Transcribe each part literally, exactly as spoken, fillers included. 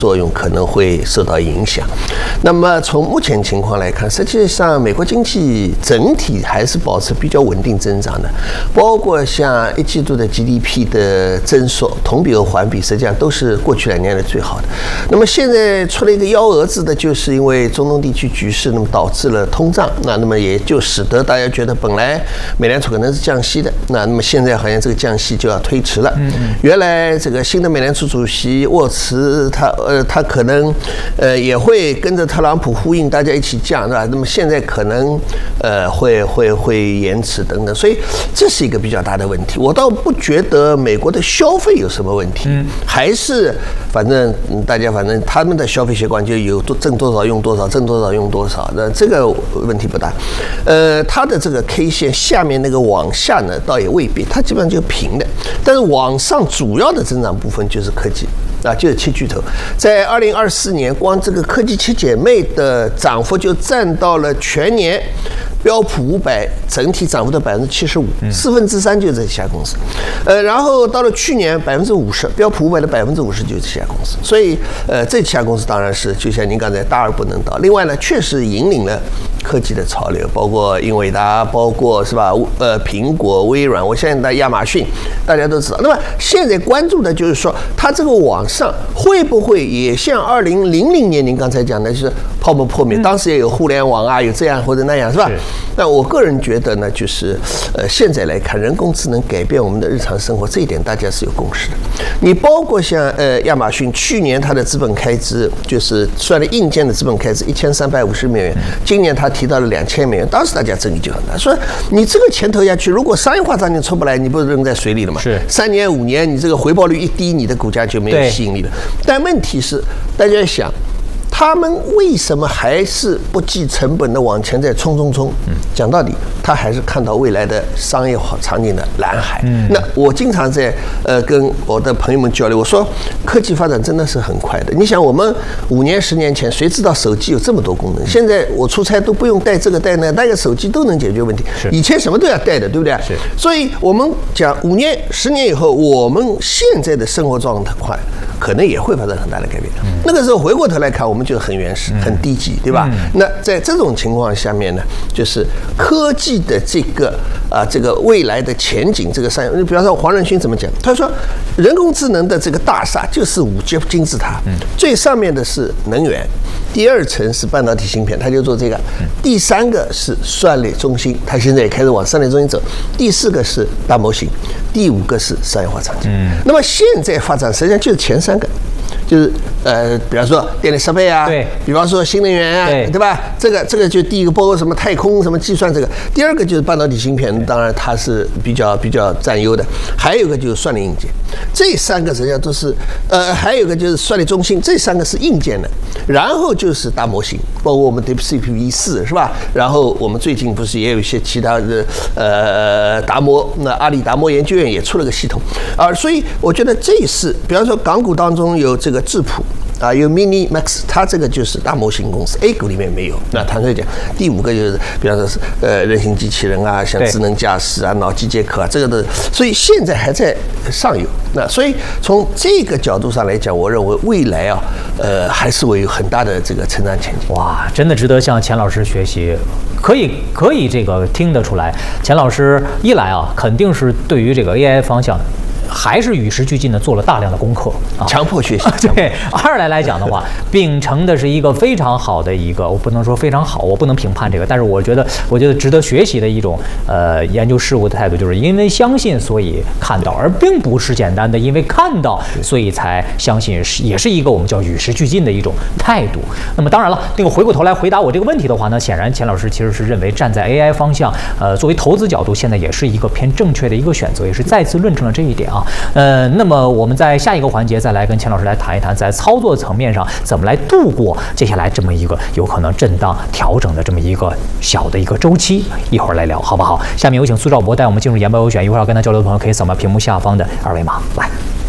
作用可能会受到影响。那么从目前情况来看，实际上美国经济整体还是保持比较稳定增长的，包括像一季度的 G D P 的增速，同比和环比实际上都是过去两年的最好的。那么现在出了一个幺蛾子的，就是因为中东地区局势，那么导致了通胀，那那么也就使得大家觉得本来美联储可能是降息的，那那么现在好像这个降息就要推迟了。原来这个新的美联储主席沃茨他呃他可能呃也会跟着特朗普呼应，大家一起降，是吧？那么现在可能呃会会会延迟等等，所以这是一个比较大的问题。我倒不觉得美国的消费有什么问题，还是反正大家反正他们的消费习惯就有多挣多少用多少，挣多少用多少，那这个问题不大。呃，它的这个 K 线下面那个往下呢，倒也未必，它基本上就是平的，但是往上主要的增长部分就是科技。啊，就是七巨头，在二零二四年，光这个科技七姐妹的涨幅就占到了全年标普五百整体涨幅的百分之七十五，四分之三就是这几家公司。呃，然后到了去年百分之五十，标普五百的百分之五十就是这家公司。所以，呃，这几家公司当然是就像您刚才大而不能倒。另外呢，确实引领了科技的潮流，包括英伟达，包括是吧？呃，苹果、微软，我现在的亚马逊，大家都知道。那么现在关注的就是说，它这个往上会不会也像二零零零年您刚才讲的，就是泡沫破灭，当时也有互联网啊，有这样或者那样，是吧？那我个人觉得呢，就是呃，现在来看，人工智能改变我们的日常生活，这一点大家是有共识的。你包括像呃亚马逊，去年它的资本开支就是算了硬件的资本开支一千三百五十美元，今年它提到了两千美元，当时大家争议就很大，说你这个钱投下去，如果商业化场景出不来，你不是扔在水里了吗？ 是三年五年，你这个回报率一低，你的股价就没有吸引力了。但问题是，大家想。他们为什么还是不计成本的往前在冲冲冲？讲到底，他还是看到未来的商业场景的蓝海。那我经常在呃跟我的朋友们交流，我说科技发展真的是很快的。你想，我们五年、十年前，谁知道手机有这么多功能？现在我出差都不用带这个带那，带个手机都能解决问题。以前什么都要带的，对不对？ 是。 所以我们讲五年、十年以后，我们现在的生活状态可能也会发生很大的改变。那个时候回过头来看，我们就很原始、很低级，对吧？那在这种情况下面呢，就是科技的这个啊，这个未来的前景，这个商业，比方说黄仁勋怎么讲？他说，人工智能的这个大厦就是五 G 金字塔，最上面的是能源，第二层是半导体芯片，他就做这个，第三个是算力中心，他现在也开始往算力中心走，第四个是大模型，第五个是商业化场景。那么现在发展实际上就是前三个。就是呃，比方说电力设备啊， 对， 比方说新能源啊，对，对吧？这个这个就第一个，包括什么太空、什么计算这个。第二个就是半导体芯片，当然它是比较比较占优的。还有一个就是算力硬件，这三个实际上都是呃，还有一个就是算力中心，这三个是硬件的。然后就是大模型，包括我们 DeepSeek V 四是吧？然后我们最近不是也有一些其他的呃达摩，那阿里达摩研究院也出了个系统啊，所以我觉得这是，比方说港股当中有这个智谱啊，有 Mini Max， 它这个就是大模型公司 ，A 股里面没有。那坦率讲，第五个就是，比方说是呃人形机器人啊，像智能驾驶啊、脑机接口啊，这个的，所以现在还在上游。那所以从这个角度上来讲，我认为未来啊，呃，还是会有很大的这个成长前景。 哇，真的值得向钱老师学习。可以可以这个听得出来，钱老师一来啊，肯定是对于这个 A I 方向。还是与时俱进的做了大量的功课啊， 强迫学习。 对，二来来讲的话，秉承的是一个非常好的一个，我不能说非常好，我不能评判这个，但是我觉得，我觉得值得学习的一种呃研究事物的态度，就是因为相信所以看到，而并不是简单的因为看到所以才相信，是也是一个我们叫与时俱进的一种态度。那么当然了，那个回过头来回答我这个问题的话呢，显然钱老师其实是认为站在 A I 方向，呃，作为投资角度，现在也是一个偏正确的一个选择，也是再次论证了这一点啊。呃，那么我们在下一个环节再来跟钱老师来谈一谈，在操作层面上怎么来度过接下来这么一个有可能震荡调整的这么一个小的一个周期，一会儿来聊好不好？下面有请苏兆博带我们进入研报优选，一会儿要跟他交流的朋友可以扫描屏幕下方的二维码来。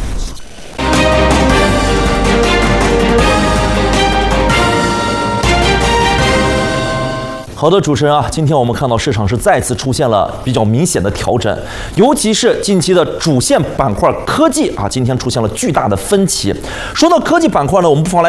好的，主持人啊，今天我们看到市场是再次出现了比较明显的调整，尤其是近期的主线板块科技啊，今天出现了巨大的分歧。说到科技板块呢，我们不妨来